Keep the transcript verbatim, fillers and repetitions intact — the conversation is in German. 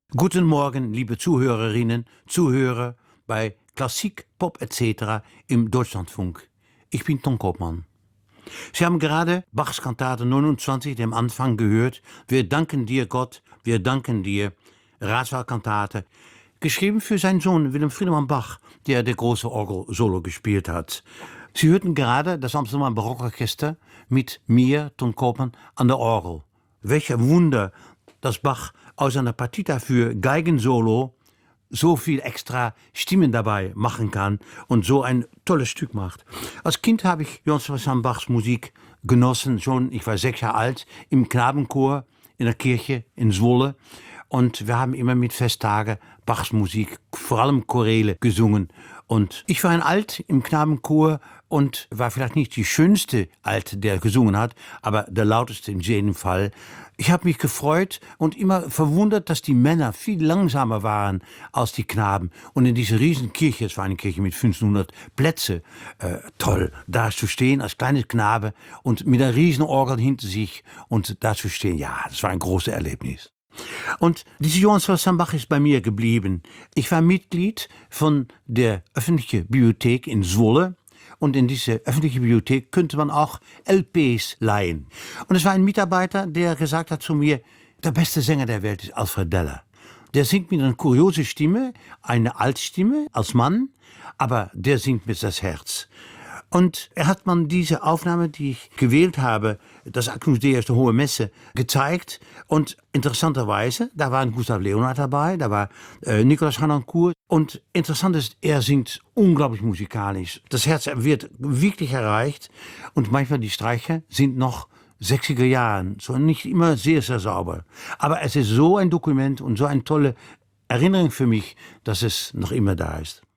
Guten Morgen, liebe Zuhörerinnen, Zuhörer bei Klassik, Pop et cetera im Deutschlandfunk. Ich bin Tom Koopman. Sie haben gerade Bachs Kantate neunundzwanzig, dem Anfang, gehört. Wir danken dir, Gott, wir danken dir. Ratswahlkantate, geschrieben für seinen Sohn Willem Friedemann Bach, der der große Orgel-Solo gespielt hat. Sie hörten gerade das Amsterdam Barockorchester mit mir, Tom Koopman, an der Orgel. Welch ein Wunder, dass Bach aus einer Partita für Geigensolo so viel extra Stimmen dabei machen kann und so ein tolles Stück macht. Als Kind habe ich Johann Sebastian Bachs Musik genossen, schon, ich war sechs Jahre alt, im Knabenchor in der Kirche in Zwolle. Und wir haben immer mit Festtagen Bachs Musik, vor allem Choräle, gesungen. Und ich war ein Alt im Knabenchor und war vielleicht nicht die schönste Alt, der gesungen hat, aber der lauteste in jedem Fall. Ich habe mich gefreut und immer verwundert, dass die Männer viel langsamer waren als die Knaben. Und in dieser riesen Kirche, es war eine Kirche mit fünfzehnhundert Plätze, äh, toll, da zu stehen als kleiner Knabe und mit einer riesen Orgel hinter sich und da zu stehen, ja, das war ein großes Erlebnis. Und dieser Johann Sebastian Bach ist bei mir geblieben. Ich war Mitglied von der öffentlichen Bibliothek in Zwolle. Und in diese öffentliche Bibliothek könnte man auch L Ps leihen. Und es war ein Mitarbeiter, der gesagt hat zu mir, der beste Sänger der Welt ist Alfred Deller. Der singt mit einer kuriosen Stimme, eine Altstimme als Mann, aber der singt mit das Herz. Und er hat man diese Aufnahme, die ich gewählt habe, das Agnus Dei aus der Hohe Messe, gezeigt. Und interessanterweise, da war Gustav Leonhardt dabei, da war äh, Nicolas Harnoncourt. Und interessant ist, er singt unglaublich musikalisch. Das Herz wird wirklich erreicht. Und manchmal die Streicher sind noch sechziger Jahren, so nicht immer sehr, sehr sauber. Aber es ist so ein Dokument und so eine tolle Erinnerung für mich, dass es noch immer da ist.